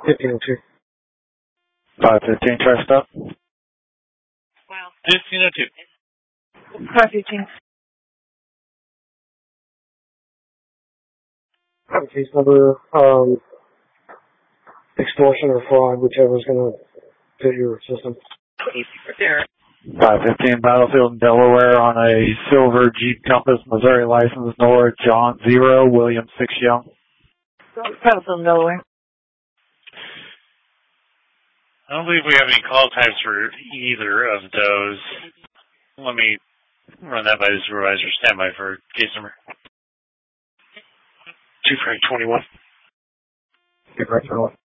1502. 515, try stop. 1502. 515. Case number, extortion or fraud, whichever is going to fit your system. 515, Battlefield in Delaware on a silver Jeep Compass, Missouri license, Nora John 0, William 6 Young. Battlefield in Delaware. I don't believe we have any call types for either of those. Let me run that by the supervisor. Stand by for case number. 2 Frank 21. 2 Frank 21.